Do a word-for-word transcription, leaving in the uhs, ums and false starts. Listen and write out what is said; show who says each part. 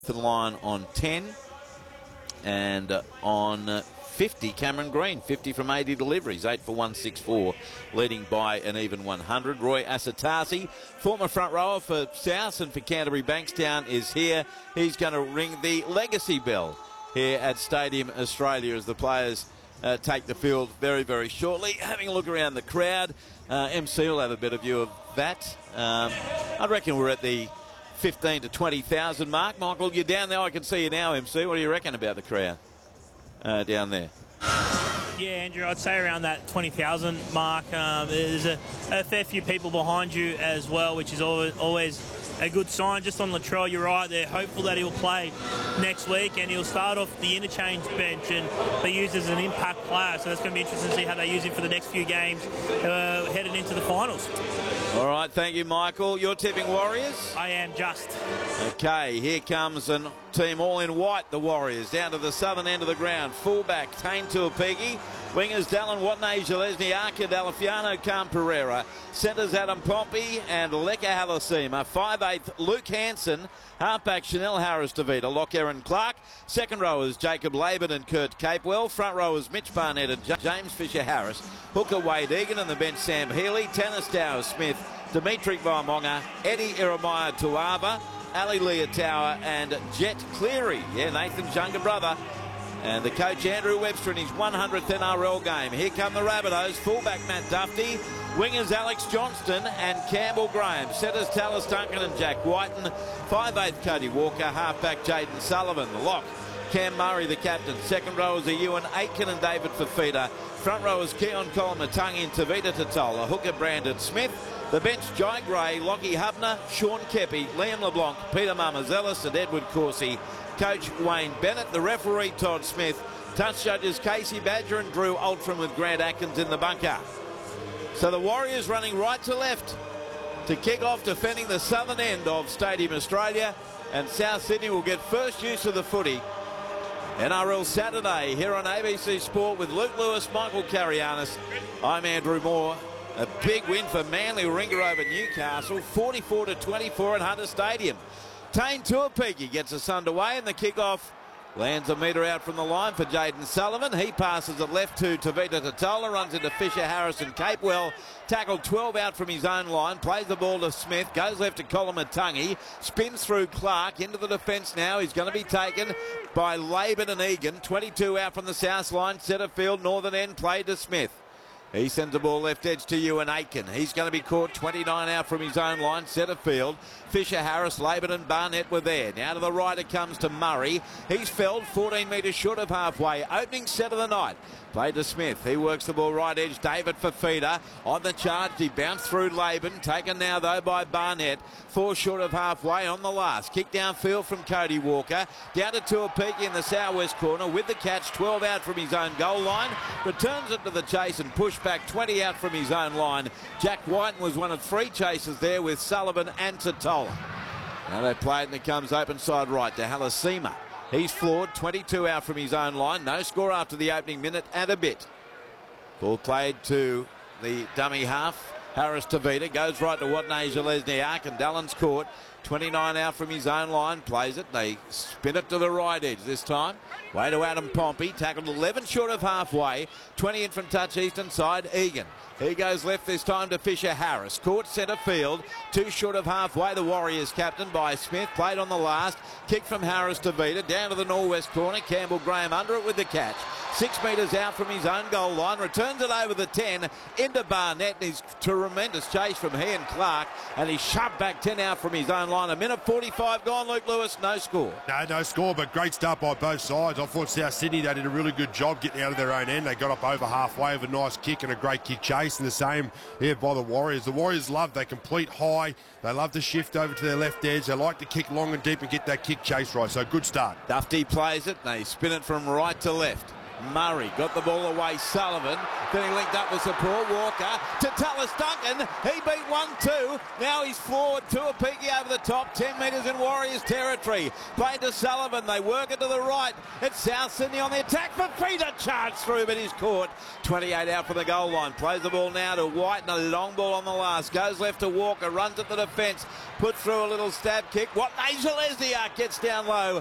Speaker 1: the line on ten, and uh, on uh, fifty, Cameron Green, fifty from eighty deliveries, eight for one sixty-four, leading by an even one hundred. Roy Asatasi, former front rower for South and for Canterbury Bankstown, is here. He's going to ring the legacy bell here at Stadium Australia as the players uh, take the field very, very shortly. Having a look around the crowd, uh, M C will have a better view of that. Um, I reckon we're at the fifteen to twenty thousand mark. Michael, you're down there. I can see you now, M C. What do you reckon about the crowd uh, down there?
Speaker 2: Yeah, Andrew, I'd say around that twenty thousand mark. Um, there's a, a fair few people behind you as well, which is always, always a good sign. Just on Latrell, you're right. They're hopeful that he'll play next week, and he'll start off the interchange bench and be used as an impact player. So that's going to be interesting to see how they use him for the next few games uh, headed into the finals.
Speaker 1: All right, thank you, Michael. You're tipping Warriors?
Speaker 2: I am just.
Speaker 1: Okay, here comes a team all in white, the Warriors, down to the southern end of the ground. Fullback, Tane Tuapigi. Wingers, Dallin Watney, Jalesny Arca, Dalafiano, Khan Pereira. Centres, Adam Pompey and Leka Halasima. five eighth, Luke Hanson. Halfback, Chanel Harris DeVita. Lock, Aaron Clark. Second rowers, Jacob Laban and Kurt Capewell. Front rowers, Mitch Barnett and James Fisher-Harris. Hooker, Wade Egan, and the bench, Sam Healy. Tennis, Dower Smith. Dimitri Vaimonga. Eddie Iremaya Tuava. Ali Leotawa and Jet Cleary. Yeah, Nathan's younger brother. And the coach, Andrew Webster, in his one hundredth N R L game. Here come the Rabbitohs. Fullback, Matt Duffy. Wingers, Alex Johnston and Campbell Graham. Setters, Tallis Duncan and Jack Whiten. five eighth, Cody Walker. Halfback, Jaden Sullivan. The lock, Cam Murray, the captain. Second rowers are Ewan Aitken and David Fafita. Front rowers, Keon Colmatungi and Tavita Totola. Hooker, Brandon Smith. The bench, Jai Gray, Lockie Hubner, Sean Kepi, Liam LeBlanc, Peter Marmazelis and Edward Corsi. Coach Wayne Bennett. The referee, Todd Smith. Touch judges, Casey Badger and Drew Altram with Grant Atkins in the bunker. So the Warriors running right to left to kick off, defending the southern end of Stadium Australia. And South Sydney will get first use of the footy. N R L Saturday here on A B C Sport with Luke Lewis, Michael Carianis. I'm Andrew Moore. A big win for Manly Warringah over Newcastle, forty-four to twenty-four at Hunter Stadium. Tane Tuapigi gets us underway, and the kickoff lands a metre out from the line for Jaden Sullivan. He passes it left to Tavita Totola, runs into Fisher, Harris and Capewell. Tackled twelve out from his own line, plays the ball to Smith, goes left to Colmatungi, spins through Clark, into the defence now. He's going to be taken by Laban and Egan. twenty-two out from the south line, centre field, northern end, played to Smith. He sends the ball left edge to Ewan Aitken. He's going to be caught twenty-nine out from his own line, centre field. Fisher, Harris, Laban and Barnett were there. Now to the right it comes to Murray. He's felled fourteen metres short of halfway. Opening set of the night. Played to Smith. He works the ball right edge. David Fafita on the charge. He bounced through Laban. Taken now, though, by Barnett. Four short of halfway on the last. Kick downfield from Cody Walker. Down to Tuapigi in the southwest corner with the catch. twelve out from his own goal line. Returns it to the chase and push back. twenty out from his own line. Jack Whiten was one of three chasers there with Sullivan and Totola. Now they play it and it comes open side right to Halasima. He's floored, twenty-two out from his own line. No score after the opening minute and a bit. Ball played to the dummy half. Harris Tavita goes right to Watney, Jalesny Arc, and Dallin's caught. twenty-nine out from his own line, plays it. They spin it to the right edge this time. Way to Adam Pompey, tackled eleven short of halfway. twenty in from touch eastern side, Egan. He goes left this time to Fisher Harris. Caught centre field. Two short of halfway. The Warriors captain by Smith. Played on the last. Kick from Harris to Vida. Down to the northwest corner. Campbell Graham under it with the catch. Six metres out from his own goal line. Returns it over the ten. Into Barnett. And he's tremendous chase from he and Clark. And he's shoved back ten out from his own line. A minute forty-five gone. Luke Lewis, no score.
Speaker 3: No, no score, but great start by both sides. I thought South Sydney, they did a really good job getting out of their own end. They got up over halfway with a nice kick and a great kick chase. And the same here by the Warriors. The Warriors love, they complete high. They love to shift over to their left edge. They like to kick long and deep and get that kick chase right. So good start.
Speaker 1: Dufty plays it. They spin it from right to left. Murray got the ball away. Sullivan. Then he linked up with support. Walker to Tallis Duncan. He beat one two. Now he's floored. Tuapiki over the top. ten metres in Warriors territory. Played to Sullivan. They work it to the right. It's South Sydney on the attack. For Peter charged through, but he's caught. twenty-eight out from the goal line. Plays the ball now to White, and a long ball on the last. Goes left to Walker. Runs at the defence. Put through a little stab kick. What Asia Lesniak gets down low.